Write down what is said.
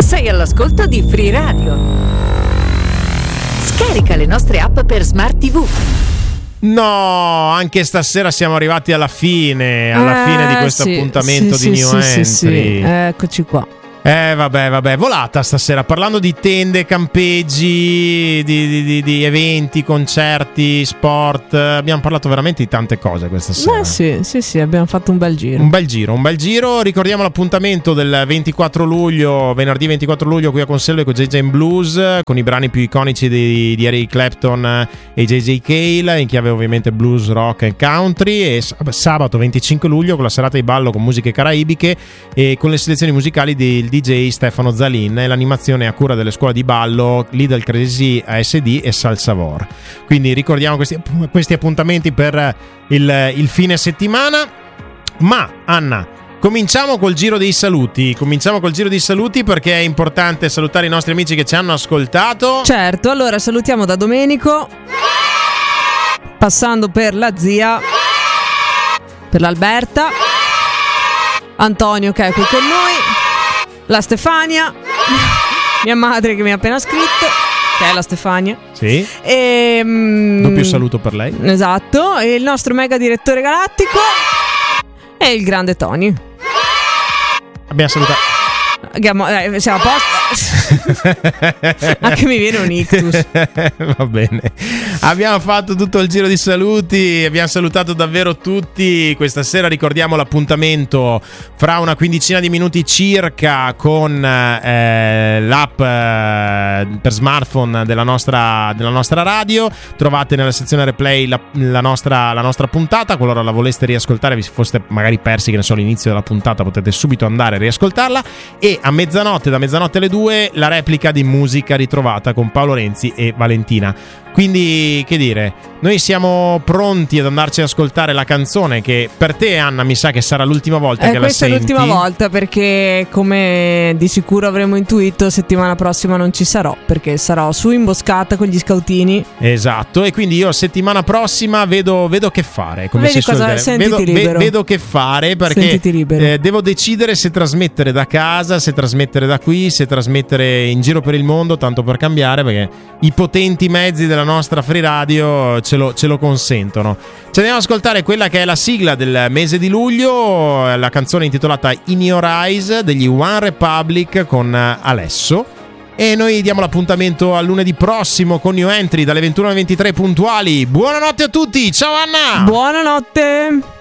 Sei all'ascolto di Free Radio. Scarica le nostre app per Smart TV. No, anche stasera siamo arrivati alla fine di questo appuntamento di New Entry. Sì. Eccoci qua. Vabbè, volata stasera, parlando di tende, campeggi, di eventi, concerti, sport. Abbiamo parlato veramente di tante cose questa sera. Sì, abbiamo fatto un bel giro. Un bel giro. Ricordiamo l'appuntamento del 24 luglio, venerdì 24 luglio qui a Conselve con JJ Blues, con i brani più iconici di Eric Clapton e JJ Cale, in chiave ovviamente blues, rock e country. E sabato 25 luglio con la serata di ballo con musiche caraibiche e con le selezioni musicali del DJ Stefano Zalin e l'animazione a cura delle scuole di ballo Lidl Crazy ASD e Salsavor. Quindi ricordiamo questi appuntamenti per il fine settimana. Ma Anna, cominciamo col giro dei saluti perché è importante salutare i nostri amici che ci hanno ascoltato. Certo, allora salutiamo da Domenico, passando per la zia, per l'Alberta, Antonio che è qui con noi, la Stefania, mia madre che mi ha appena scritto, che è la Stefania. Sì. E doppio saluto per lei. Esatto. E il nostro mega direttore galattico e il grande Tony. Abbiamo salutato. Siamo a posto. Anche mi viene un ictus. Va bene. Abbiamo fatto tutto il giro di saluti. Abbiamo salutato davvero tutti. Questa sera ricordiamo l'appuntamento fra una quindicina di minuti circa con l'app per smartphone della nostra radio. Trovate nella sezione replay la nostra puntata. Qualora la voleste riascoltare, vi foste magari persi, che ne so, l'inizio della puntata, potete subito andare a riascoltarla. E a da mezzanotte alle 2 la replica di Musica Ritrovata con Paolo Renzi e Valentina. Quindi, che dire, noi siamo pronti ad andarci ad ascoltare la canzone che per te, Anna, mi sa che sarà l'ultima volta che la senti. Questa è l'ultima volta, perché come di sicuro avremo intuito, settimana prossima non ci sarò, perché sarò su Imboscata con gli scoutini. Esatto, e quindi io settimana prossima vedo che fare, come Vedi cosa, sentiti libero. Vedo che fare, perché devo decidere se trasmettere da casa, se trasmettere da qui, se trasmettere in giro per il mondo, tanto per cambiare, perché i potenti mezzi della nostra Free Radio ce lo consentono. Ci andiamo ad ascoltare quella che è la sigla del mese di luglio, la canzone intitolata In Your Eyes degli One Republic con Alesso. E noi diamo l'appuntamento al lunedì prossimo con New Entry dalle 21 alle 23 puntuali. Buonanotte a tutti, ciao Anna! Buonanotte!